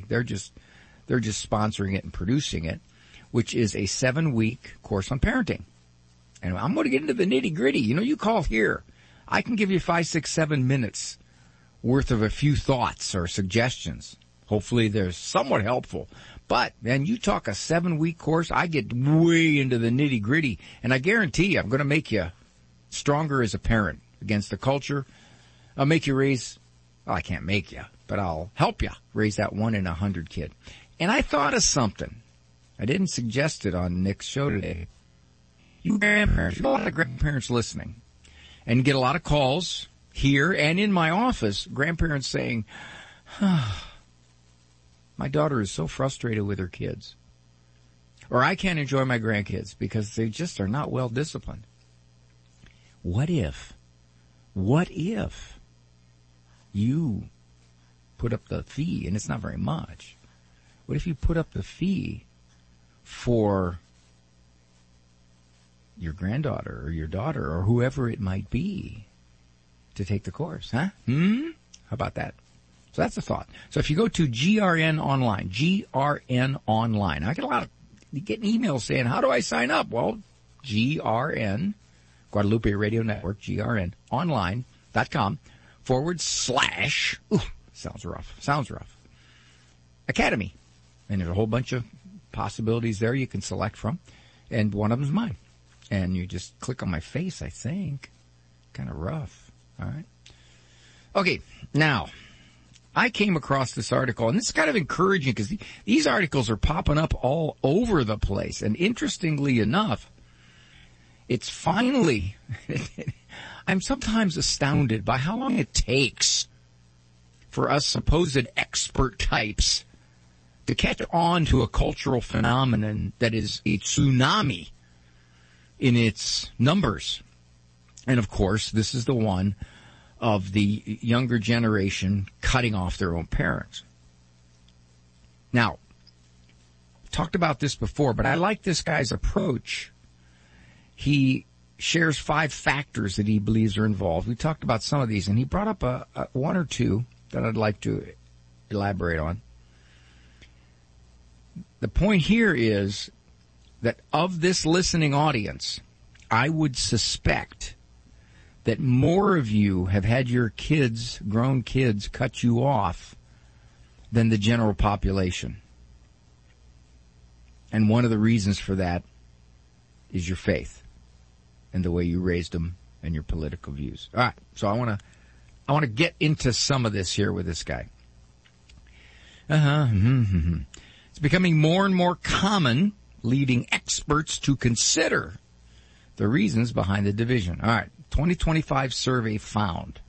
They're just sponsoring it and producing it, which is a 7-week course on parenting. And I'm going to get into the nitty gritty. You call here. I can give you 5, 6, 7 minutes worth of a few thoughts or suggestions. Hopefully they're somewhat helpful. But, man, you talk a 7-week course, I get way into the nitty gritty. And I guarantee you, I'm going to make you stronger as a parent against the culture. I'll make you I can't make you, but I'll help you raise that 1 in 100 kid. And I thought of something. I didn't suggest it on Nick's show today. You grandparents, you got a lot of grandparents listening, and get a lot of calls here and in my office, grandparents saying, my daughter is so frustrated with her kids. Or I can't enjoy my grandkids because they just are not well disciplined. What if you put up the fee, and it's not very much. What if you put up the fee for your granddaughter or your daughter or whoever it might be to take the course, huh? How about that? So that's a thought. So if you go to GRN Online, I get /emails saying, how do I sign up? Well, GRN, Guadalupe Radio Network, GRN Online.com / sounds rough, Academy. And there's a whole bunch of possibilities there you can select from. And one of them's mine. And you just click on my face, I think. Kind of rough. All right. Okay. Now, I came across this article, and this is kind of encouraging because these articles are popping up all over the place. And interestingly enough, it's finally, I'm sometimes astounded by how long it takes for us supposed expert types to catch on to a cultural phenomenon that is a tsunami in its numbers. And of course, this is the one of the younger generation cutting off their own parents. Now, I've talked about this before, but I like this guy's approach. He shares 5 factors that he believes are involved. We talked about some of these, and he brought up a 1 or 2 that I'd like to elaborate on. The point here is that of this listening audience, I would suspect that more of you have had your kids, grown kids, cut you off than the general population. And one of the reasons for that is your faith and the way you raised them and your political views. All right, so I want to get into some of this here with this guy. It's becoming more and more common, leading experts to consider the reasons behind the division. All right, 2025 survey found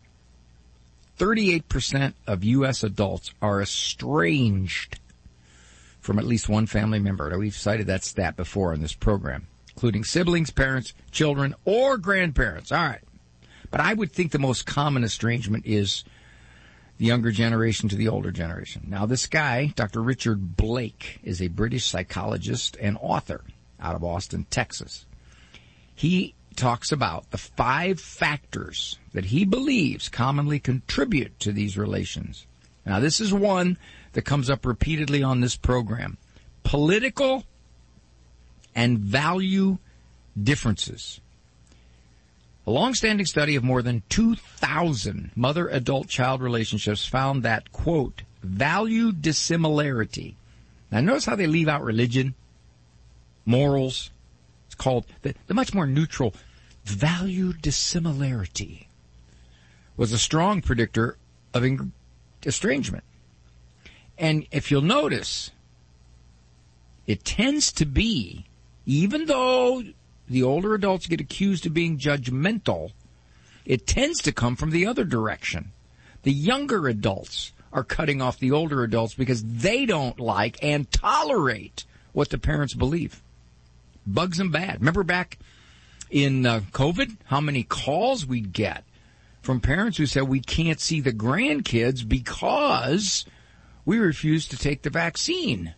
38% of U.S. adults are estranged from at least one family member. Now, we've cited that stat before in this program, including siblings, parents, children, or grandparents. All right. But I would think the most common estrangement is the younger generation to the older generation. Now, this guy, Dr. Richard Blake, is a British psychologist and author out of Austin, Texas. He talks about the 5 factors that he believes commonly contribute to these relations. Now, this is one that comes up repeatedly on this program. Political and value differences. A long-standing study of more than 2,000 mother-adult-child relationships found that, quote, value dissimilarity. Now, notice how they leave out religion, morals. It's called the much more neutral value dissimilarity was a strong predictor of estrangement. And if you'll notice, it tends to be, even though the older adults get accused of being judgmental, it tends to come from the other direction. The younger adults are cutting off the older adults because they don't like and tolerate what the parents believe. Bugs them bad. Remember back in COVID, how many calls we'd get from parents who said we can't see the grandkids because we refuse to take the vaccine,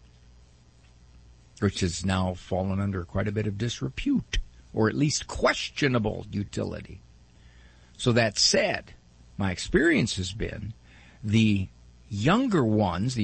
which has now fallen under quite a bit of disrepute, or at least questionable utility. So that said, my experience has been the younger ones, the